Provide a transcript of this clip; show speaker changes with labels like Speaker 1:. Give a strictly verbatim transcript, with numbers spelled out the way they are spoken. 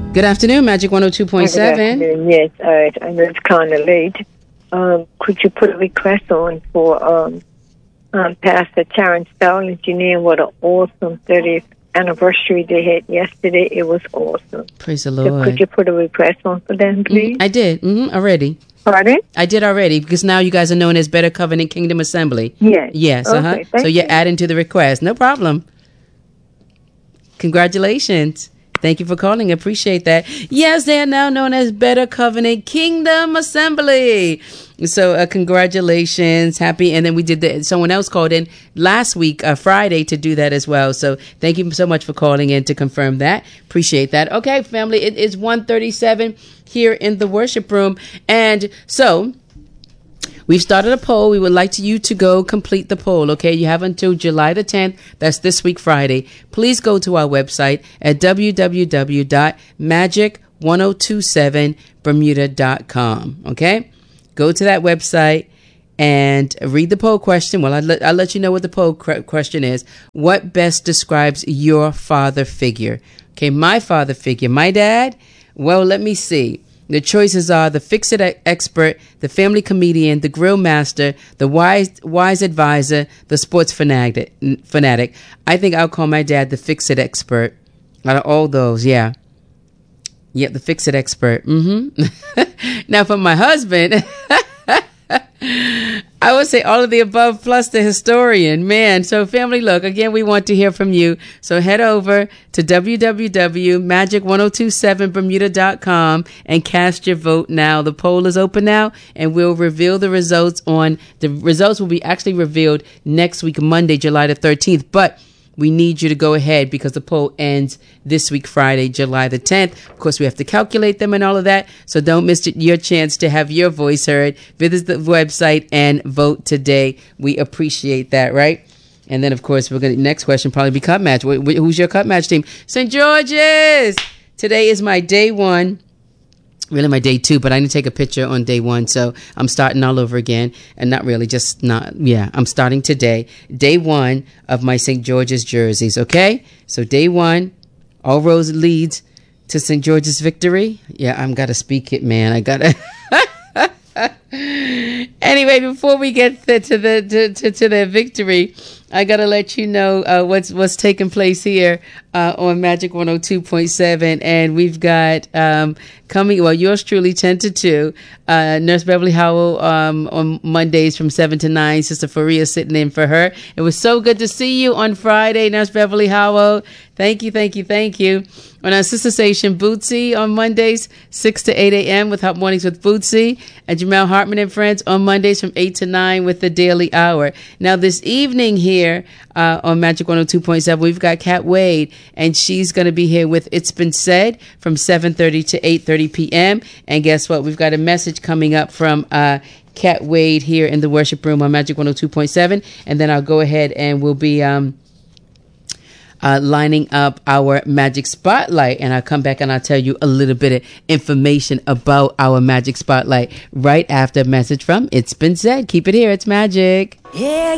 Speaker 1: Good afternoon, Magic one oh two point seven.
Speaker 2: Yes, all right. I know it's kind of late. Um, could you put a request on for um, um, Pastor Terrence Bell Engineer? What an awesome thirtieth anniversary they had yesterday. It was awesome.
Speaker 1: Praise the Lord.
Speaker 2: So could you put a request on for them, please?
Speaker 1: Mm-hmm. I did mm-hmm, already.
Speaker 2: Pardon?
Speaker 1: I did already, because now you guys are known as Better Covenant Kingdom Assembly.
Speaker 2: Yes.
Speaker 1: Yes,
Speaker 2: okay,
Speaker 1: uh-huh. So you're
Speaker 2: you.
Speaker 1: adding to the request. No problem. Congratulations. Thank you for calling. Appreciate that. Yes, they are now known as Better Covenant Kingdom Assembly. So uh, congratulations. Happy. And then we did the, someone else called in last week, uh, Friday, to do that as well. So thank you so much for calling in to confirm that. Appreciate that. Okay, family, it is one thirty-seven here in the worship room. And so we've started a poll. We would like to you to go complete the poll, okay? You have until July the tenth. That's this week, Friday. Please go to our website at w w w dot magic one oh two seven bermuda dot com, okay? Go to that website and read the poll question. Well, I'll let, I'll let you know what the poll question is. What best describes your father figure? Okay, my father figure. My dad? Well, let me see. The choices are the fix-it expert, the family comedian, the grill master, the wise wise advisor, the sports fanatic. fanatic. I think I'll call my dad the fix-it expert. Out of all those, yeah. Yeah, the fix-it expert. Mm-hmm. Now, for my husband, I would say all of the above plus the historian. Man, so family, look, again, we want to hear from you. So head over to w w w dot magic one oh two seven bermuda dot com and cast your vote now. The poll is open now, and we'll reveal the results on, the results will be actually revealed next week, Monday, July the thirteenth. But we need you to go ahead because the poll ends this week, Friday, July the tenth. Of course, we have to calculate them and all of that. So don't miss your chance to have your voice heard. Visit the website and vote today. We appreciate that, right? And then, of course, we're going to, next question probably be cut match. Who's your cut match team? Saint George's. Today is my day one. Really my day two, but I didn't take a picture on day one, so I'm starting all over again. And not really, just not, yeah, I'm starting today. Day one of my Saint George's jerseys, okay? So day one, all roads leads to Saint George's victory. Yeah, I'm got to speak it, man. I got to... Anyway, before we get to, to the to, to, to the victory, I gotta let you know uh, what's what's taking place here uh, on Magic one oh two point seven, and we've got um, coming. Well, yours truly, ten to two. Uh, Nurse Beverly Howell um, on Mondays from seven to nine. Sister Faria sitting in for her. It was so good to see you on Friday, Nurse Beverly Howell. Thank you, thank you, thank you. On our sister station, Bootsy, on Mondays, six to eight a.m. with Hot Mornings with Bootsy, and Jamel Hartman and Friends on Mondays from eight to nine with the Daily Hour. Now, this evening here uh, on Magic one oh two point seven, we've got Kat Wade, and she's going to be here with It's Been Said from seven thirty to eight thirty p.m. And guess what? We've got a message coming up from uh, Kat Wade here in the worship room on Magic one oh two point seven, and then I'll go ahead and we'll be... Um, Uh, lining up our Magic Spotlight, and I'll come back and I'll tell you a little bit of information about our Magic Spotlight right after a message from It's Been Said. Keep it here. It's Magic.
Speaker 3: Yeah,